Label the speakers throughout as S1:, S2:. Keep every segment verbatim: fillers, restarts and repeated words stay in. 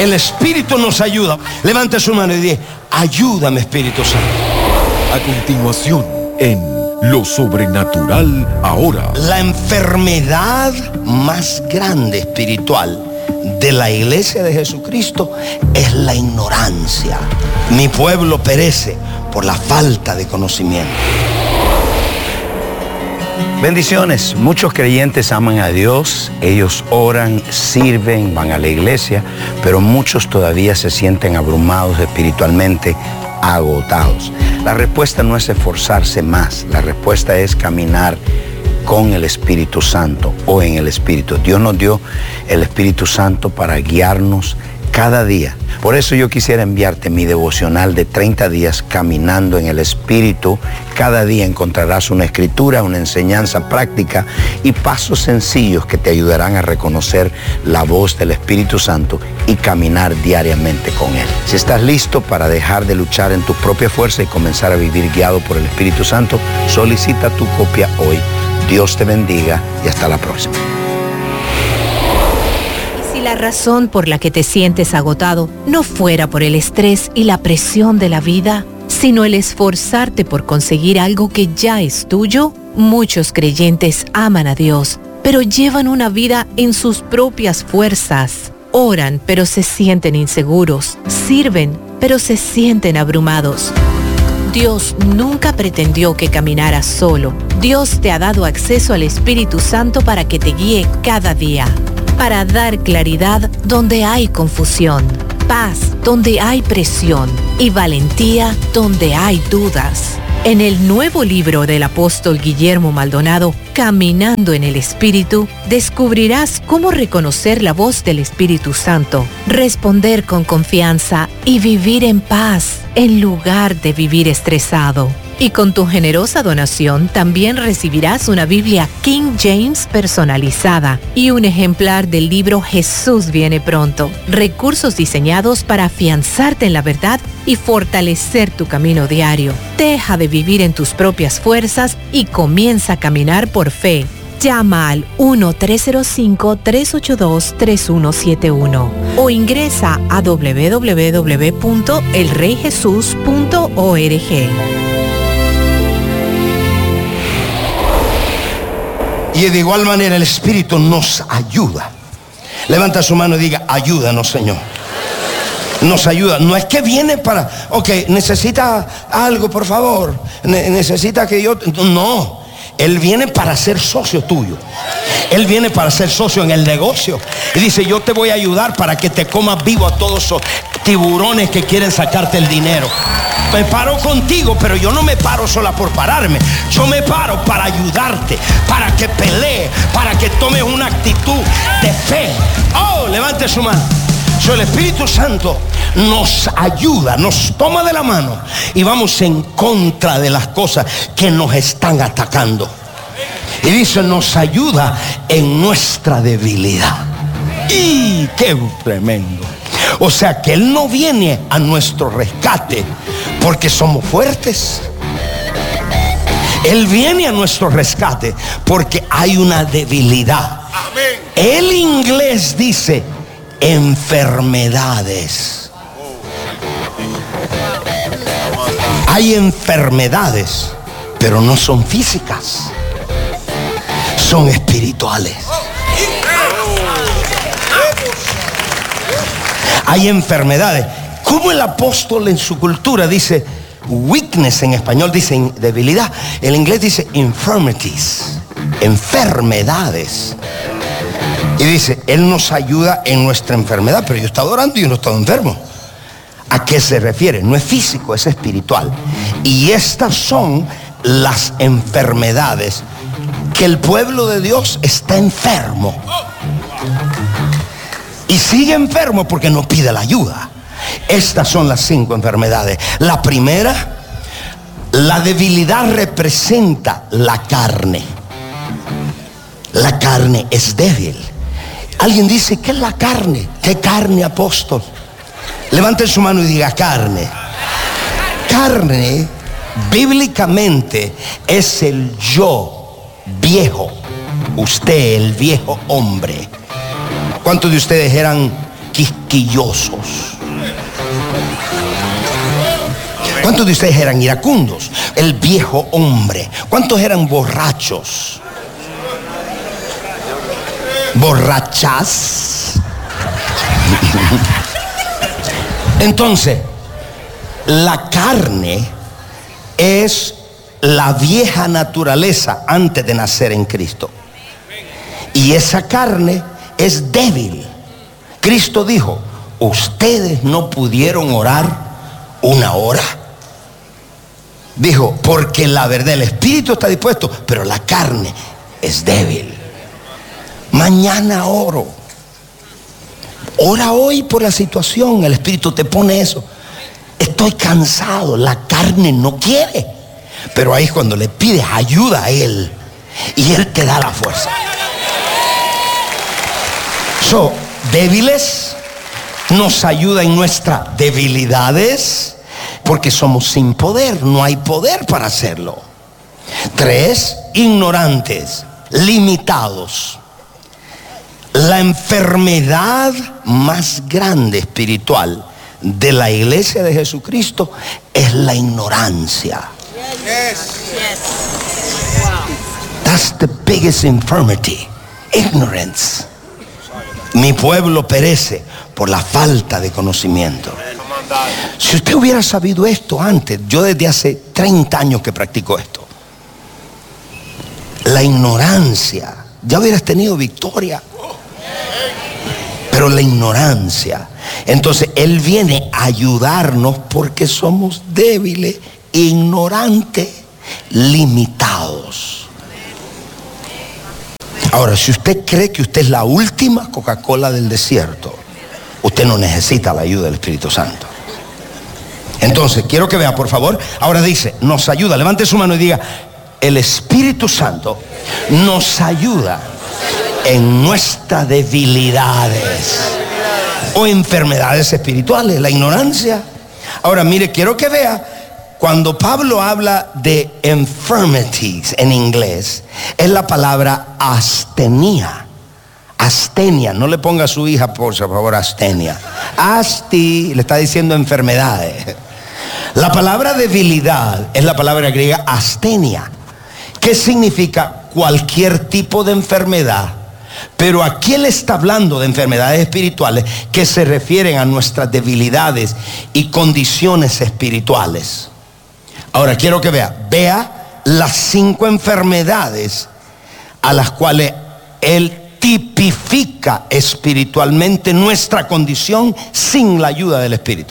S1: El Espíritu nos ayuda. Levante su mano y diga: ayúdame, Espíritu Santo.
S2: A continuación, en Lo Sobrenatural Ahora.
S1: La enfermedad más grande espiritual de la iglesia de Jesucristo es la ignorancia. Mi pueblo perece por la falta de conocimiento.
S3: Bendiciones. Muchos creyentes aman a Dios, ellos oran, sirven, van a la iglesia, pero muchos todavía se sienten abrumados espiritualmente, agotados. La respuesta no es esforzarse más, la respuesta es caminar con el Espíritu Santo o en el Espíritu. Dios nos dio el Espíritu Santo para guiarnos cada día. Por eso yo quisiera enviarte mi devocional de treinta días caminando en el Espíritu. Cada día encontrarás una escritura, una enseñanza práctica y pasos sencillos que te ayudarán a reconocer la voz del Espíritu Santo y caminar diariamente con Él. Si estás listo para dejar de luchar en tu propia fuerza y comenzar a vivir guiado por el Espíritu Santo, solicita tu copia hoy. Dios te bendiga y hasta la próxima.
S4: Si la razón por la que te sientes agotado no fuera por el estrés y la presión de la vida, sino el esforzarte por conseguir algo que ya es tuyo, muchos creyentes aman a Dios, pero llevan una vida en sus propias fuerzas. Oran, pero se sienten inseguros. Sirven, pero se sienten abrumados. Dios nunca pretendió que caminaras solo. Dios te ha dado acceso al Espíritu Santo para que te guíe cada día, para dar claridad donde hay confusión, paz donde hay presión y valentía donde hay dudas. En el nuevo libro del apóstol Guillermo Maldonado, Caminando en el Espíritu, descubrirás cómo reconocer la voz del Espíritu Santo, responder con confianza y vivir en paz en lugar de vivir estresado. Y con tu generosa donación también recibirás una Biblia King James personalizada y un ejemplar del libro Jesús viene pronto. Recursos diseñados para afianzarte en la verdad y fortalecer tu camino diario. Deja de vivir en tus propias fuerzas y comienza a caminar por fe. Llama al uno tres cero cinco, tres ocho dos, tres uno siete uno o ingresa a doble u doble u doble u punto el rey jesús punto org.
S1: Y de igual manera el Espíritu nos ayuda. Levanta su mano y diga: ayúdanos, Señor. Nos ayuda. No es que viene para, ok, necesita algo, por favor. Ne- necesita que yo... No. Él viene para ser socio tuyo. Él viene para ser socio en el negocio. Y dice: yo te voy a ayudar para que te comas vivo a todos esos tiburones que quieren sacarte el dinero. Me paro contigo, pero yo no me paro sola por pararme. Yo me paro para ayudarte, para que pelee, para que tomes una actitud de fe. Oh, levante su mano. So, el Espíritu Santo nos ayuda, nos toma de la mano y vamos en contra de las cosas que nos están atacando. Y dice: nos ayuda en nuestra debilidad. ¡Y qué tremendo! O sea que Él no viene a nuestro rescate porque somos fuertes. Él viene a nuestro rescate porque hay una debilidad. Amén. El inglés dice enfermedades. Hay enfermedades, pero no son físicas, son espirituales. Hay enfermedades. Como el apóstol en su cultura dice weakness, en español dice debilidad, en inglés dice infirmities, enfermedades. Y dice: Él nos ayuda en nuestra enfermedad. Pero yo he estado orando y yo no he estado enfermo. ¿A qué se refiere? No es físico, es espiritual. Y estas son las enfermedades que el pueblo de Dios está enfermo. Y sigue enfermo porque no pide la ayuda. Estas son las cinco enfermedades. La primera, la debilidad representa la carne. La carne es débil. Alguien dice: ¿qué es la carne? ¿Qué carne, apóstol? Levante su mano y diga: carne. Carne, bíblicamente, es el yo viejo. Usted, el viejo hombre. ¿Cuántos de ustedes eran quisquillosos. ¿Cuántos de ustedes eran iracundos? El viejo hombre. ¿Cuántos eran borrachos? Borrachas. Entonces, la carne es la vieja naturaleza antes de nacer en Cristo. Y esa carne es débil. Cristo dijo, ustedes no pudieron orar una hora. Dijo, porque la verdad, el espíritu está dispuesto, pero la carne es débil. Mañana oro. Ora hoy por la situación. El espíritu te pone eso. Estoy cansado, la carne no quiere. Pero ahí es cuando le pides ayuda a Él y Él te da la fuerza. So, débiles, nos ayuda en nuestras debilidades, porque somos sin poder, no hay poder para hacerlo. Tres, ignorantes, limitados. La enfermedad más grande espiritual de la iglesia de Jesucristo es la ignorancia. That's the biggest infirmity, ignorance. Mi pueblo perece por la falta de conocimiento. Si usted hubiera sabido esto antes, yo desde hace treinta años que practico esto, la ignorancia, ya hubieras tenido victoria. Pero la ignorancia, entonces Él viene a ayudarnos porque somos débiles, ignorantes, limitados. Ahora, si usted cree que usted es la última Coca-Cola del desierto, usted no necesita la ayuda del Espíritu Santo. Entonces, quiero que vea, por favor. Ahora dice, nos ayuda. Levante su mano y diga, el Espíritu Santo nos ayuda en nuestras debilidades o enfermedades espirituales, la ignorancia. Ahora, mire, quiero que vea. Cuando Pablo habla de infirmities en inglés, es la palabra astenia. Astenia, no le ponga a su hija, por favor, astenia. Asti, le está diciendo enfermedades. La palabra debilidad es la palabra griega astenia, que significa cualquier tipo de enfermedad. Pero aquí él está hablando de enfermedades espirituales que se refieren a nuestras debilidades y condiciones espirituales. Ahora quiero que vea, vea las cinco enfermedades a las cuales Él tipifica espiritualmente nuestra condición sin la ayuda del Espíritu.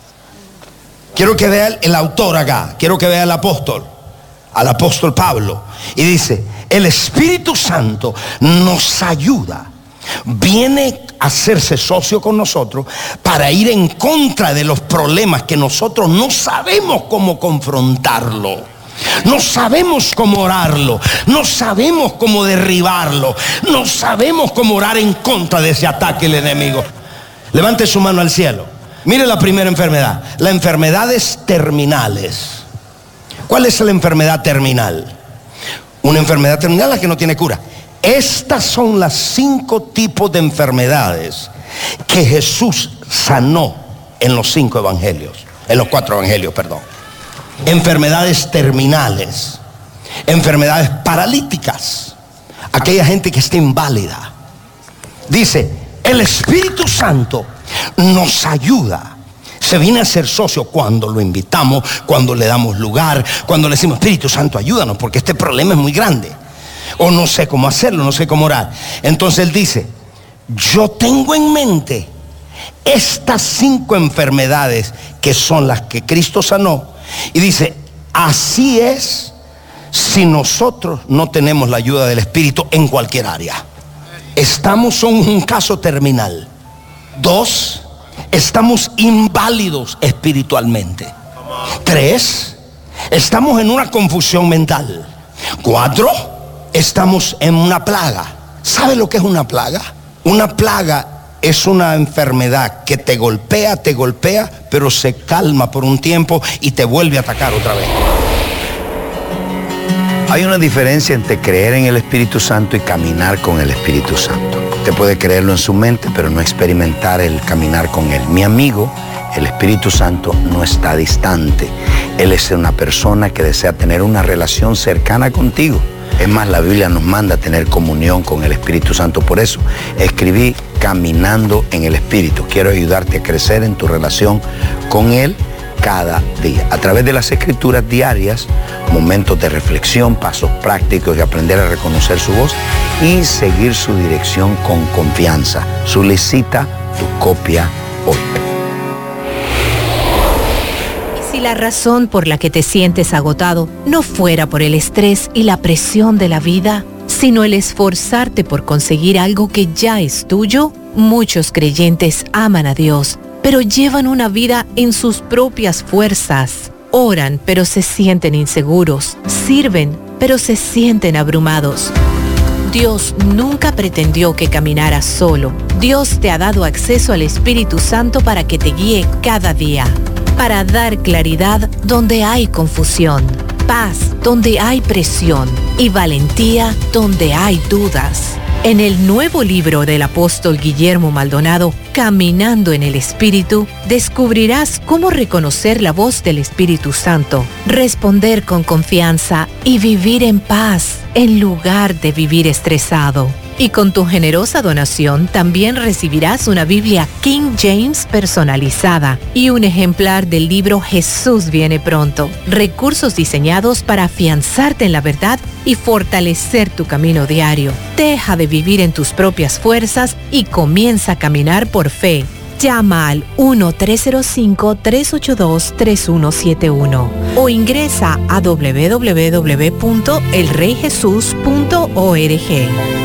S1: Quiero que vea el, el autor acá, quiero que vea el apóstol, al apóstol Pablo. Y dice, el Espíritu Santo nos ayuda, viene a hacerse socio con nosotros para ir en contra de los problemas que nosotros no sabemos cómo confrontarlo, no sabemos cómo orarlo, no sabemos cómo derribarlo, no sabemos cómo orar en contra de ese ataque del enemigo. Levante su mano al cielo. Mire la primera enfermedad, las enfermedades terminales. ¿Cuál es la enfermedad terminal? Una enfermedad terminal la que no tiene cura. Estas son las cinco tipos de enfermedades que Jesús sanó en los cinco evangelios, en los cuatro evangelios, perdón. Enfermedades terminales, enfermedades paralíticas, aquella gente que está inválida. Dice, el Espíritu Santo nos ayuda. Se viene a ser socio cuando lo invitamos, cuando le damos lugar, cuando le decimos, Espíritu Santo, ayúdanos, porque este problema es muy grande. O no sé cómo hacerlo, no sé cómo orar. Entonces él dice, yo tengo en mente estas cinco enfermedades que son las que Cristo sanó. Y dice, así es si nosotros no tenemos la ayuda del Espíritu en cualquier área. Estamos en un caso terminal. Dos, estamos inválidos espiritualmente. Tres, estamos en una confusión mental. Cuatro, estamos en una plaga. ¿Sabe lo que es una plaga? Una plaga es una enfermedad que te golpea, te golpea, pero se calma por un tiempo y te vuelve a atacar otra vez.
S3: Hay una diferencia entre creer en el Espíritu Santo y caminar con el Espíritu Santo. Usted puede creerlo en su mente, pero no experimentar el caminar con Él. Mi amigo, el Espíritu Santo, no está distante. Él es una persona que desea tener una relación cercana contigo. Es más, la Biblia nos manda a tener comunión con el Espíritu Santo. Por eso escribí Caminando en el Espíritu. Quiero ayudarte a crecer en tu relación con Él cada día, a través de las escrituras diarias, momentos de reflexión, pasos prácticos y aprender a reconocer su voz y seguir su dirección con confianza. Solicita tu copia hoy.
S4: Si la razón por la que te sientes agotado no fuera por el estrés y la presión de la vida, sino el esforzarte por conseguir algo que ya es tuyo, muchos creyentes aman a Dios, pero llevan una vida en sus propias fuerzas. Oran, pero se sienten inseguros. Sirven, pero se sienten abrumados. Dios nunca pretendió que caminaras solo. Dios te ha dado acceso al Espíritu Santo para que te guíe cada día, para dar claridad donde hay confusión, paz donde hay presión y valentía donde hay dudas. En el nuevo libro del apóstol Guillermo Maldonado, Caminando en el Espíritu, descubrirás cómo reconocer la voz del Espíritu Santo, responder con confianza y vivir en paz en lugar de vivir estresado. Y con tu generosa donación también recibirás una Biblia King James personalizada y un ejemplar del libro Jesús viene pronto. Recursos diseñados para afianzarte en la verdad y fortalecer tu camino diario. Deja de vivir en tus propias fuerzas y comienza a caminar por fe. Llama al uno tres cero cinco, tres ocho dos, tres uno siete uno o ingresa a doble u doble u doble u punto el rey jesús punto org.